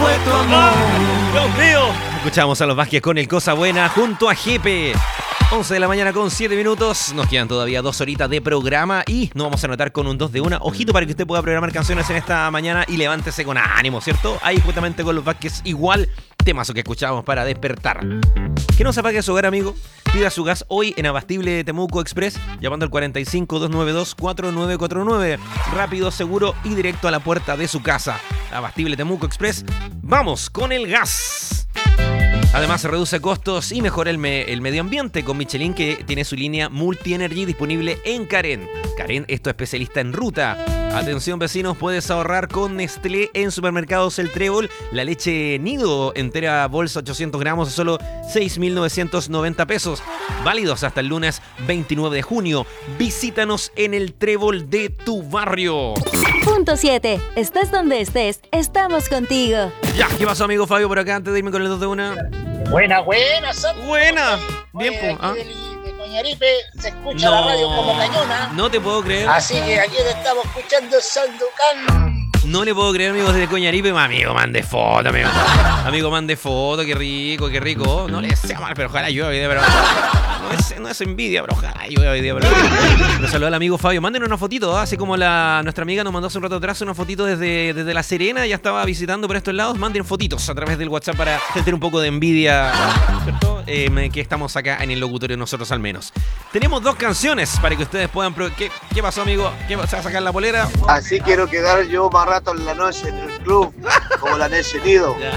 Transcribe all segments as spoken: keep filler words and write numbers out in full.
fue tu amor. ¡Dios mío! Escuchamos a los Vázquez con el Cosa Buena junto a Jepe. once de la mañana con siete minutos. Nos quedan todavía dos horitas de programa y nos vamos a anotar con un dos de una. Ojito para que usted pueda programar canciones en esta mañana y levántese con ánimo, ¿cierto? Ahí justamente con los Vázquez igual, temazo que escuchábamos para despertar. Que no se apague su hogar, amigo. Pida su gas hoy en Abastible Temuco Express llamando al cuarenta y cinco, doscientos noventa y dos, cuarenta y nueve cuarenta y nueve. Rápido, seguro y directo a la puerta de su casa. Abastible Temuco Express. Vamos con el gas. Además, se reduce costos y mejora el, me- el medio ambiente con Michelin, que tiene su línea Multi Energy disponible en Carén. Carén es tu especialista en ruta. Atención, vecinos, puedes ahorrar con Nestlé en Supermercados El Trébol. La leche Nido entera bolsa ochocientos gramos de solo seis mil novecientos noventa pesos. Válidos hasta el lunes veintinueve de junio. Visítanos en el Trébol de tu barrio. Punto siete. Estés donde estés, estamos contigo. Ya, ¿qué pasó, amigo Fabio, por acá antes de irme con el dos de una? Buena, buena, Santo. Buena. Bien, Oye, pues. ¿Ah? aquí del- de Coñaripe se escucha la radio como cañona. No te puedo creer. Así que aquí le estamos escuchando Sanducán. No le puedo creer, amigos de Coñaripe. Amigo, mande foto, amigo. Amigo, mande foto. Qué rico, qué rico. No le sea mal, pero ojalá llueva hoy día, pero... No es, no es envidia, pero ojalá llueva hoy día, pero... Nos saluda el amigo Fabio. Mándenos una fotito, ¿eh? Así como la nuestra amiga nos mandó hace un rato atrás una fotito desde, desde La Serena. Ya estaba visitando por estos lados. Manden fotitos a través del WhatsApp para sentir un poco de envidia, ¿cierto? Eh, que estamos acá en el locutorio, nosotros al menos. Tenemos dos canciones para que ustedes puedan... Pro- ¿Qué, ¿Qué pasó, amigo? ¿Qué, ¿Se va a sacar la polera? Así quiero quedar yo más rato en la noche en el club, como la Nelson Nido. Ya.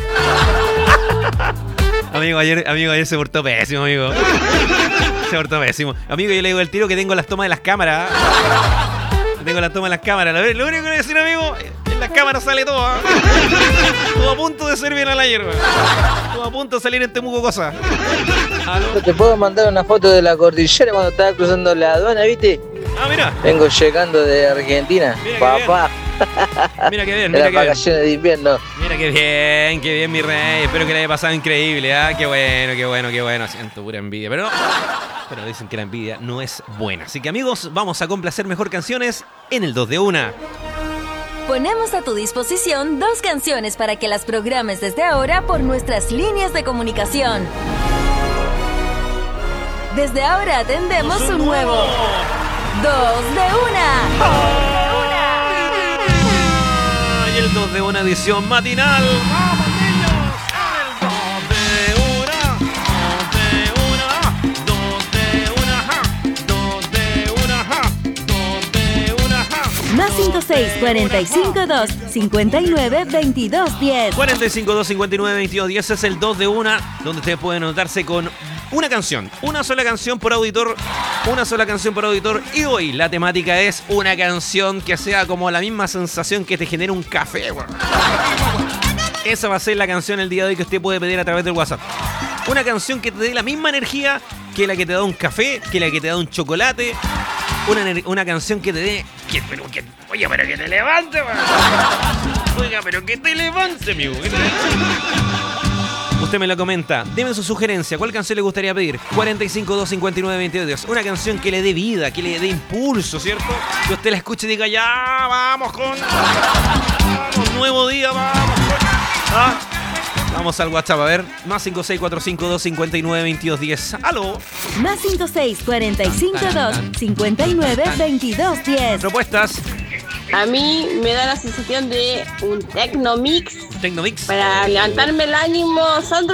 Amigo, ayer, amigo, ayer se portó pésimo, amigo. Se portó pésimo. Amigo, yo le digo al tiro que tengo las tomas de las cámaras. Tengo las tomas de las cámaras. Lo único que le voy a decir, amigo, en las cámaras sale todo. ¿eh? Todo a punto de ser bien al ayer. Todo a punto de salir en Temuco cosa. ¿Aló? Te puedo mandar una foto de la cordillera cuando estaba cruzando la aduana, ¿viste? Ah, mira. Vengo llegando de Argentina, Mira qué papá. Mira qué bien, De mira las qué bien. vacaciones de invierno. Mira qué bien, qué bien, mi rey. Espero que le haya pasado increíble, ¿ah? Qué bueno, qué bueno, qué bueno. Siento pura envidia, pero no. Pero dicen que la envidia no es buena. Así que, amigos, vamos a complacer mejor canciones en el dos de una. Ponemos a tu disposición dos canciones para que las programes desde ahora por nuestras líneas de comunicación. Desde ahora atendemos un nuevo dos de una. Y el dos de una edición matinal. ¡Vamos, niños! El dos de una, dos de una, ja, dos de una, ja, dos de una, ja, dos de una, ja. Más cinco seis, cuarenta y cinco, dos, cincuenta y nueve, veintidós, diez. cuarenta y cinco, dos, cincuenta y nueve, veintidós, diez es el dos de una, donde ustedes pueden anotarse con una canción, una sola canción por auditor, una sola canción por auditor. Y hoy la temática es una canción que sea como la misma sensación que te genera un café, güey. Esa va a ser la canción el día de hoy que usted puede pedir a través del WhatsApp. Una canción que te dé la misma energía que la que te da un café, que la que te da un chocolate. Una, ener- una canción que te dé... Que, pero que, oye, pero que te levante, güey. Oiga, pero que te levante, amigo. Que te levante. Usted me lo comenta. Deme su sugerencia. ¿Cuál canción le gustaría pedir? cuarenta y cinco, dos, cincuenta y nueve, veintidós. Una canción que le dé vida, que le dé impulso, ¿cierto? Que usted la escuche y diga, ya, vamos con... Vamos, nuevo día, vamos con... ¿Ah? Vamos al WhatsApp, a ver. Más cinco seis cuatro cinco dos cincuenta y nueve veintidós diez. ¡Aló! Más cinco seis, cuarenta y cinco, dos, cincuenta y nueve, veintidós, diez. Propuestas. A mí me da la sensación de un Tecnomix Tecnomix. para levantarme el ánimo. Sandro.